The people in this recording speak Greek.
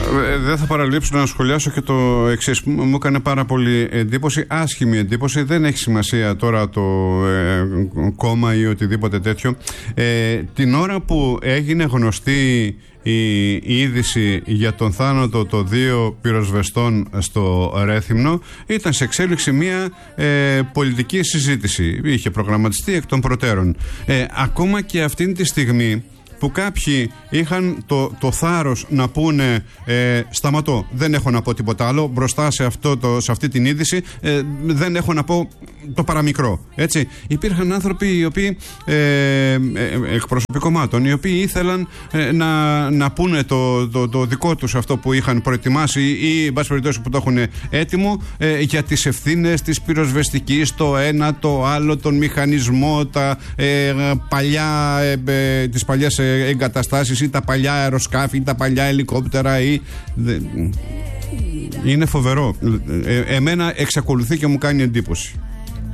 Δεν θα παραλείψω να σχολιάσω και το εξής. Μου έκανε πάρα πολύ εντύπωση, άσχημη εντύπωση. Δεν έχει σημασία τώρα το κόμμα ή οτιδήποτε τέτοιο. Την ώρα που έγινε γνωστή η είδηση για τον θάνατο των 2 πυροσβεστών στο Ρέθυμνο, ήταν σε εξέλιξη μια πολιτική συζήτηση. Είχε προγραμματιστεί εκ των προτέρων. Ακόμα και αυτήν τη στιγμή που κάποιοι είχαν το θάρρος να πούνε σταματώ, δεν έχω να πω τίποτα άλλο μπροστά σε αυτή την είδηση, δεν έχω να πω το παραμικρό, έτσι. Υπήρχαν άνθρωποι οι οποίοι εκπρόσωποι κομμάτων, οι οποίοι ήθελαν να πούνε το δικό τους αυτό που είχαν προετοιμάσει ή εν πάση περιπτώσει που το έχουν έτοιμο, για τις ευθύνες της πυροσβεστικής, το ένα, το άλλο, τον μηχανισμό, τις παλιές εγκαταστάσεις ή τα παλιά αεροσκάφη ή τα παλιά ελικόπτερα είναι φοβερό. Εμένα εξακολουθεί και μου κάνει εντύπωση.